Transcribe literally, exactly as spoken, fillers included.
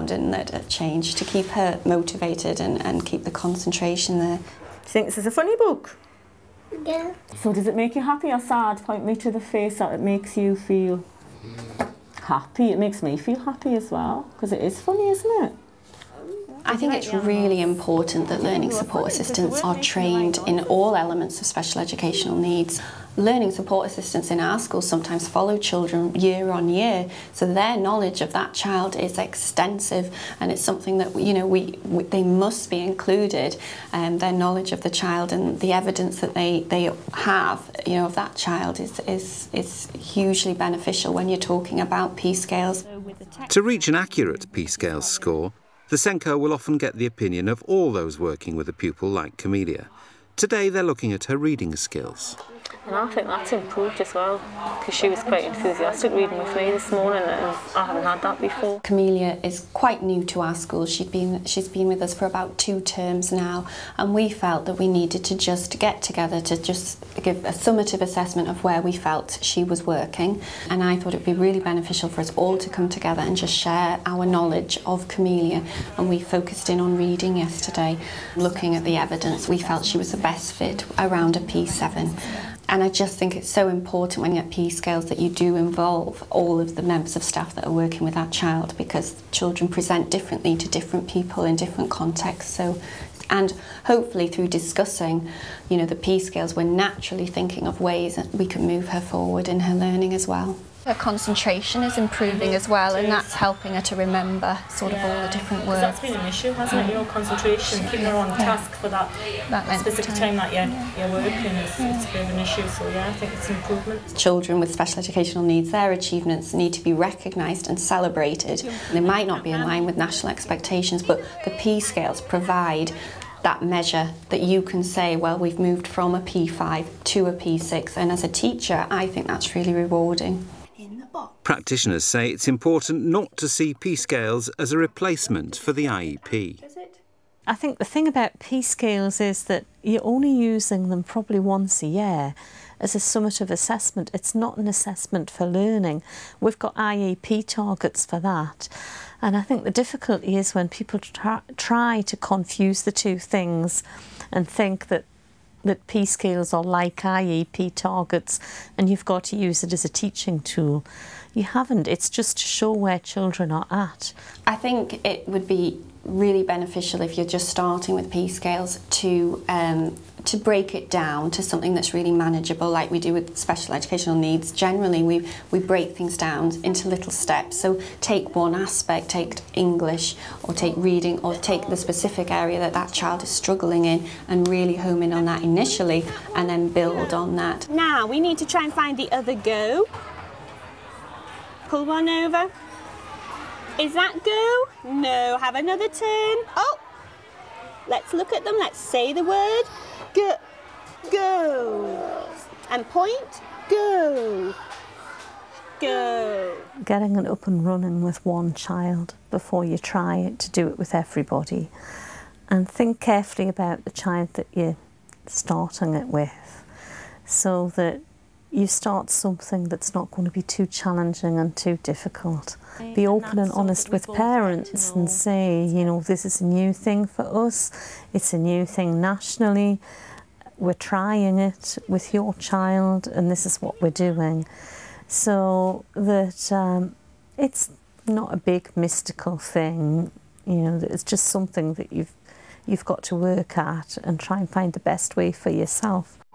in that at Change to keep her motivated and, and keep the concentration there. Do you think this is a funny book? Yeah. So does it make you happy or sad? Point me to the face that it makes you feel happy. It makes me feel happy as well, because it is funny, isn't it? I think it's really important that learning support assistants are trained in all elements of special educational needs. Learning support assistants in our schools sometimes follow children year on year, so their knowledge of that child is extensive, and it's something that, you know, we, we they must be included. Um, their knowledge of the child and the evidence that they they have, you know, of that child is is is hugely beneficial when you're talking about P scales. To reach an accurate P scales score, the SENCO will often get the opinion of all those working with a pupil like Camelia. Today they're looking at her reading skills. And I think that's improved as well, because she was quite enthusiastic reading with me this morning, and I haven't had that before. Camelia is quite new to our school. She'd been, she's been with us for about two terms now, and we felt that we needed to just get together to just give a summative assessment of where we felt she was working. And I thought it would be really beneficial for us all to come together and just share our knowledge of Camelia. And we focused in on reading yesterday, looking at the evidence. We felt she was the best fit around a P seven. And I just think it's so important when you get P scales that you do involve all of the members of staff that are working with that child, because children present differently to different people in different contexts. So, and hopefully through discussing, you know, the P scales, we're naturally thinking of ways that we can move her forward in her learning as well. Her concentration is improving as well, and that's helping her to remember sort of all the different words. That's been an issue, hasn't it? Your concentration, keeping her on task for that, that specific time that you're, you're working is it's a bit of an issue. So yeah, I think it's an improvement. Children with special educational needs, their achievements need to be recognised and celebrated. They might not be in line with national expectations, but the P scales provide that measure that you can say, well, we've moved from a P five to a P six, and as a teacher, I think that's really rewarding. Practitioners say it's important not to see P scales as a replacement for the I E P. I think the thing about P scales is that you're only using them probably once a year as a summative assessment. It's not an assessment for learning. We've got I E P targets for that. And I think the difficulty is when people try, try to confuse the two things and think that that P scales are like I E P targets and you've got to use it as a teaching tool. You haven't. It's just to show where children are at. I think it would be really beneficial if you're just starting with P scales to um, to break it down to something that's really manageable, like we do with special educational needs. Generally, we we break things down into little steps. So take one aspect, take English, or take reading, or take the specific area that that child is struggling in, and really home in on that initially, and then build on that. Now we need to try and find the other go. Pull one over. Is that go? No. Have another turn. Oh! Let's look at them. Let's say the word. Go. Go. And point. Go. Go. Getting it up and running with one child before you try to do it with everybody. And think carefully about the child that you're starting it with, so that you start something that's not going to be too challenging and too difficult. Be open and honest with parents and say, you know, this is a new thing for us, it's a new thing nationally, we're trying it with your child and this is what we're doing. So that um, it's not a big mystical thing, you know, it's just something that you've, you've got to work at and try and find the best way for yourself.